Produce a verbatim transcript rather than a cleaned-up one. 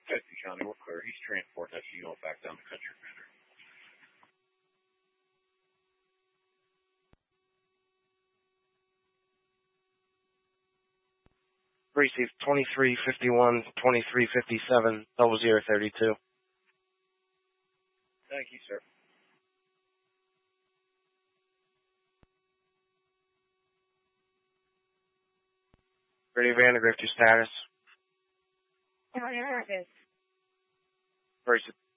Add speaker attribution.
Speaker 1: Fifty County, we're clear. He's transporting that fuel back down the country.
Speaker 2: Received twenty-three fifty-one, twenty-three fifty-seven, double zero thirty-two.
Speaker 1: Thank you, sir.
Speaker 2: Ready Vandergrift, your status?
Speaker 3: Vandergrift.
Speaker 2: Versus